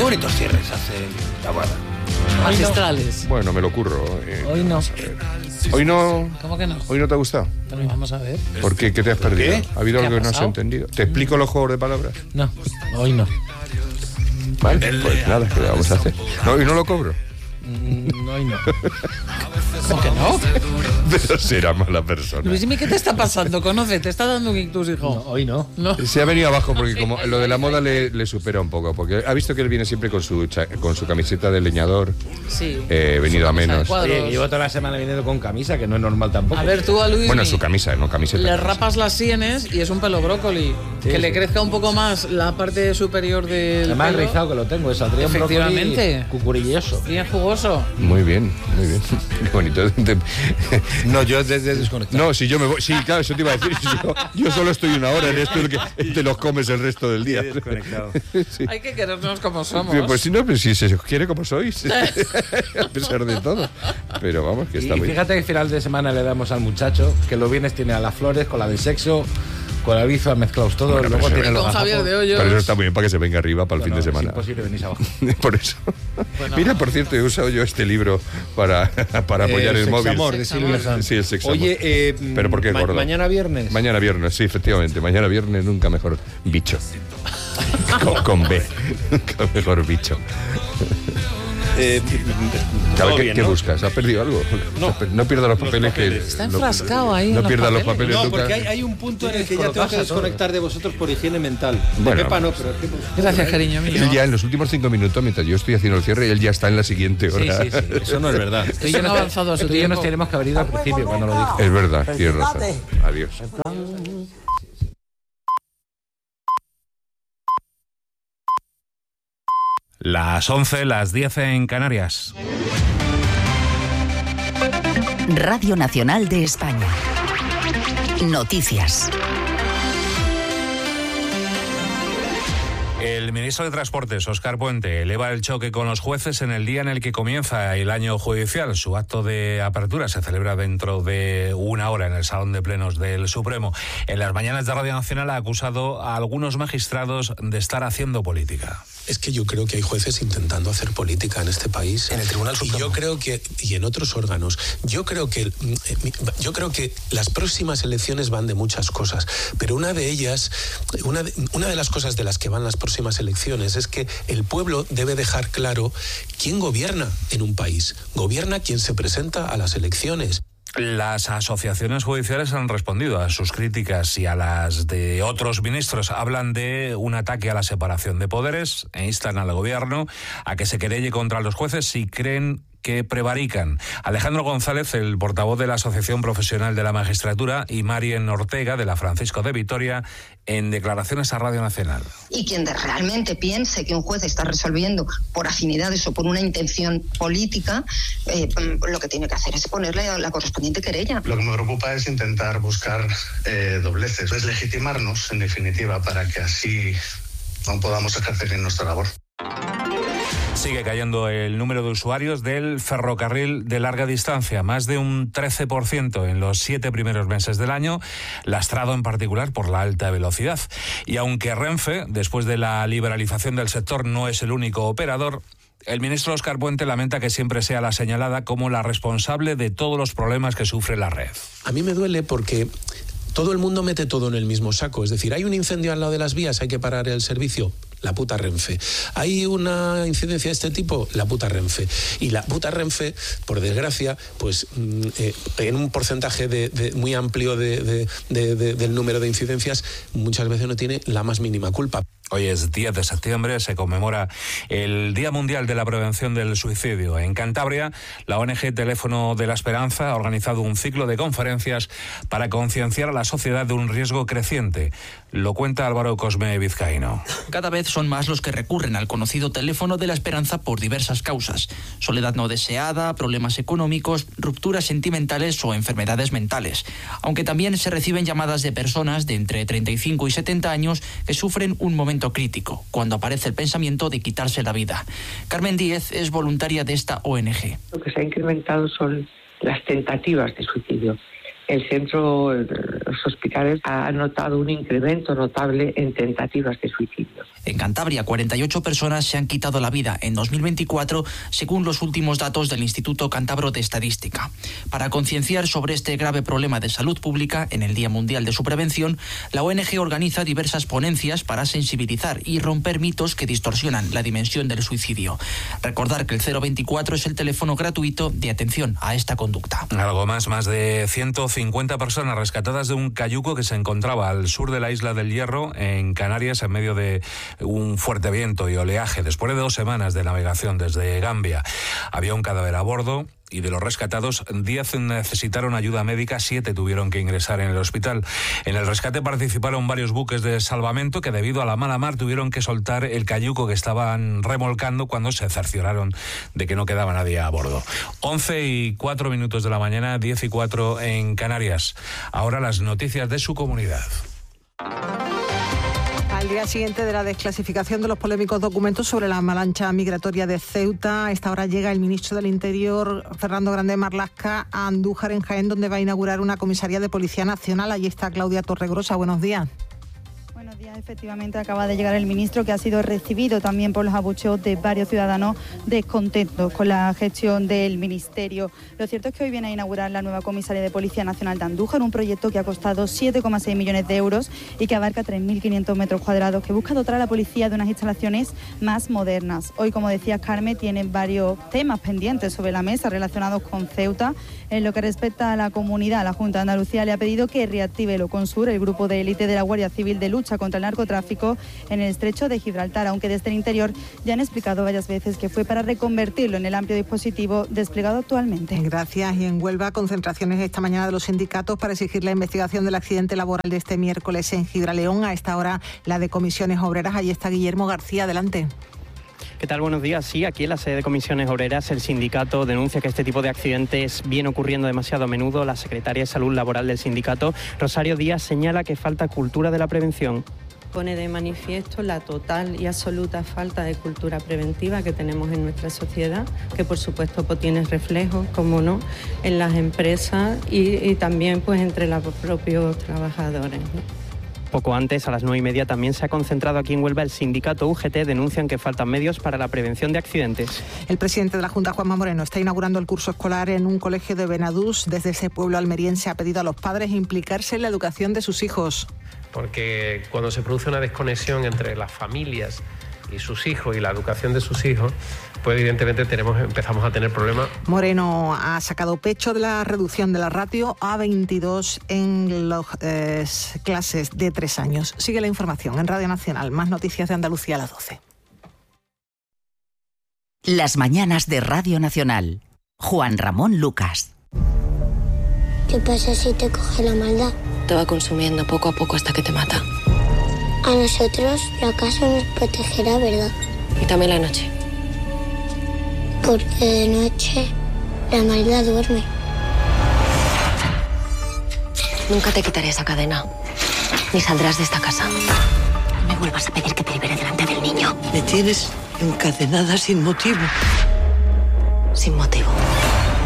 bonitos cierres hace Taboada. Magistrales. No. Bueno, me lo curro. Hoy no. ¿Hoy no? ¿Cómo que no? ¿Hoy no te ha gustado? Bueno, vamos a ver. ¿Por qué? ¿Qué te has perdido? ¿Qué? ¿Ha habido ¿Qué algo ha que no has pasado? entendido? ¿Te explico los juegos de palabras? No, hoy no. Vale, pues nada, ¿qué le vamos a hacer? No, y no lo cobro. Hoy no. ¿Cómo que no? Pero será mala persona. Luis, dime, ¿qué te está pasando? Conoce, ¿te está dando un ictus, hijo? No, hoy no. No. Se ha venido abajo porque como lo de la moda le supera un poco, porque ha visto que él viene siempre con su camiseta de leñador, Sí. venido a menos. Cuadros. Oye, que llevo toda la semana viniendo con camisa, que no es normal tampoco. A ver, tú a Luis Bueno, su camisa, no camiseta. le camisa. rapas las sienes y es un pelo brócoli. Sí, que sí. le crezca un poco más la parte superior del Además, pelo. rizado que lo tengo, saldría un brócoli Efectivamente. cucurilloso. Bien jugoso. Muy bien, muy bien. Qué bonito. No, yo desde desconectado. No, si yo me voy. Sí, claro, eso te iba a decir. Yo solo estoy una hora en esto que te los comes el resto del día. Desconectado. Sí. Hay que querernos como somos. Pues si no, pues si se os quiere como sois, a pesar de todo. Pero vamos, que Y está muy bien. fíjate que final de semana le damos al muchacho, que los viernes tiene a las flores, con la del sexo, con la biza mezclados todos, Bueno, luego pero tiene se los Con Javier gazapos. de Hoyos. Pero eso está muy bien para que se venga arriba para el fin de Es semana. imposible venirse abajo. Por eso. Bueno. Mira, por cierto, he usado yo este libro para apoyar el móvil. Sexamor, de Silvia Sanz. Sí, el sexamor. Oye, ¿Pero por qué gordo? mañana viernes. Mañana viernes, sí, efectivamente. Mañana viernes nunca mejor bicho. con B. Nunca mejor bicho. todo ¿Qué, bien, qué ¿no? buscas? ¿Has perdido algo? No. No pierdas los Los papeles. papeles. Está enfrascado ahí No en pierdas los los papeles. No, nunca. porque hay un punto en el que ya tengo que Colocarse desconectar de vosotros por higiene mental. Bueno. De Pepa no, pero es que... Gracias, cariño mío. Él ya en los últimos 5 minutos, mientras yo estoy haciendo el cierre, él ya está en la siguiente hora. Sí, sí, sí. Eso no es verdad. Estoy yo no he avanzado a su Tú y yo nos tiempo. tenemos que haber ido al principio cuando lo dijo. Es verdad, tienes razón. Adiós. Las 11, las 10 en Canarias. Radio Nacional de España. Noticias. El ministro de Transportes, Óscar Puente, eleva el choque con los jueces en el día en el que comienza el año judicial. Su acto de apertura se celebra dentro de una hora en el Salón de Plenos del Supremo. En las mañanas de Radio Nacional ha acusado a algunos magistrados de estar haciendo política. Es que yo creo que hay jueces intentando hacer política en este país. En el Tribunal Supremo. Y yo creo que, y en otros órganos, yo creo que las próximas elecciones van de muchas cosas, pero una de ellas, una de las cosas de las que van las próximas elecciones es que el pueblo debe dejar claro quién gobierna en un país. Gobierna quien se presenta a las elecciones. Las asociaciones judiciales han respondido a sus críticas y a las de otros ministros. Hablan de un ataque a la separación de poderes e instan al gobierno a que se querelle contra los jueces si creen que prevarican. Alejandro González, el portavoz de la Asociación Profesional de la Magistratura, y Marien Ortega, de la Francisco de Vitoria, en declaraciones a Radio Nacional. Y quien realmente piense que un juez está resolviendo por afinidades o por una intención política, lo que tiene que hacer es ponerle la correspondiente querella. Lo que me preocupa es intentar buscar dobleces, deslegitimarnos, en definitiva, para que así no podamos ejercer bien nuestra labor. Sigue cayendo el número de usuarios del ferrocarril de larga distancia, más de un 13% en los 7 primeros meses del año, lastrado en particular por la alta velocidad. Y aunque Renfe, después de la liberalización del sector, no es el único operador, el ministro Óscar Puente lamenta que siempre sea la señalada como la responsable de todos los problemas que sufre la red. A mí me duele porque todo el mundo mete todo en el mismo saco. Es decir, hay un incendio al lado de las vías, hay que parar el servicio. La puta Renfe. Hay una incidencia de este tipo, la puta Renfe. Y la puta Renfe, por desgracia, pues en un porcentaje muy amplio del número de incidencias, muchas veces no tiene la más mínima culpa. Hoy es 10 de septiembre, se conmemora el Día Mundial de la Prevención del Suicidio. En Cantabria, la ONG Teléfono de la Esperanza ha organizado un ciclo de conferencias para concienciar a la sociedad de un riesgo creciente. Lo cuenta Álvaro Cosme Vizcaíno. Cada vez son más los que recurren al conocido Teléfono de la Esperanza por diversas causas: soledad no deseada, problemas económicos, rupturas sentimentales o enfermedades mentales. Aunque también se reciben llamadas de personas de entre 35 y 70 años que sufren un momento crítico, cuando aparece el pensamiento de quitarse la vida. Carmen Díez es voluntaria de esta ONG. Lo que se ha incrementado son las tentativas de suicidio. los hospitales han notado un incremento notable en tentativas de suicidio. En Cantabria, 48 personas se han quitado la vida en 2024, según los últimos datos del Instituto Cántabro de Estadística. Para concienciar sobre este grave problema de salud pública, en el Día Mundial de su Prevención, la ONG organiza diversas ponencias para sensibilizar y romper mitos que distorsionan la dimensión del suicidio. Recordar que el 024 es el teléfono gratuito de atención a esta conducta. Algo más de 150 personas rescatadas de un cayuco que se encontraba al sur de la isla del Hierro, en Canarias, en medio de un fuerte viento y oleaje. Después de 2 semanas de navegación desde Gambia, había un cadáver a bordo. Y de los rescatados, 10 necesitaron ayuda médica, 7 tuvieron que ingresar en el hospital. En el rescate participaron varios buques de salvamento que, debido a la mala mar, tuvieron que soltar el cayuco que estaban remolcando cuando se cercioraron de que no quedaba nadie a bordo. 11:04 de la mañana, 10:04 en Canarias. Ahora las noticias de su comunidad. Al día siguiente de la desclasificación de los polémicos documentos sobre la avalancha migratoria de Ceuta, a esta hora llega el ministro del Interior, Fernando Grande Marlaska, a Andújar, en Jaén, donde va a inaugurar una comisaría de Policía Nacional. Allí está Claudia Torregrosa. Buenos días. Buenos días. Efectivamente, acaba de llegar el ministro, que ha sido recibido también por los abucheos de varios ciudadanos descontentos con la gestión del ministerio. Lo cierto es que hoy viene a inaugurar la nueva comisaría de Policía Nacional de Andújar, un proyecto que ha costado 7,6 millones de euros y que abarca 3.500 metros cuadrados, que busca dotar a la policía de unas instalaciones más modernas. Hoy, como decía Carmen, tienen varios temas pendientes sobre la mesa relacionados con Ceuta. En lo que respecta a la comunidad, la Junta de Andalucía le ha pedido que reactive el Oconsur, el grupo de élite de la Guardia Civil de lucha contra el narcotráfico en el estrecho de Gibraltar, aunque desde el interior ya han explicado varias veces que fue para reconvertirlo en el amplio dispositivo desplegado actualmente. Gracias. Y en Huelva, concentraciones esta mañana de los sindicatos para exigir la investigación del accidente laboral de este miércoles en Gibraleón. A esta hora, la de Comisiones Obreras. Allí está Guillermo García. Adelante. ¿Qué tal? Buenos días. Sí, aquí en la sede de Comisiones Obreras el sindicato denuncia que este tipo de accidentes viene ocurriendo demasiado a menudo. La secretaria de Salud Laboral del sindicato, Rosario Díaz, señala que falta cultura de la prevención. Pone de manifiesto la total y absoluta falta de cultura preventiva que tenemos en nuestra sociedad, que por supuesto pues tiene reflejos, como no, en las empresas y también pues entre los propios trabajadores, ¿no? Poco antes, a las 9:30, también se ha concentrado aquí en Huelva el sindicato UGT. Denuncian que faltan medios para la prevención de accidentes. El presidente de la Junta, Juanma Moreno, está inaugurando el curso escolar en un colegio de Benadús. Desde ese pueblo almeriense ha pedido a los padres implicarse en la educación de sus hijos. Porque cuando se produce una desconexión entre las familias y sus hijos y la educación de sus hijos, pues evidentemente empezamos a tener problemas. Moreno ha sacado pecho de la reducción de la ratio a 22 en las clases de 3 años. Sigue la información en Radio Nacional. Más noticias de Andalucía a las 12. Las mañanas de Radio Nacional. Juan Ramón Lucas. ¿Qué pasa si te coge la maldad? Te va consumiendo poco a poco hasta que te mata. A nosotros la casa nos protegerá, ¿verdad? Y también la noche. Porque de noche la maldad duerme. Nunca te quitaré esa cadena. Ni saldrás de esta casa. No me vuelvas a pedir que te libere delante del niño. Me tienes encadenada sin motivo. Sin motivo.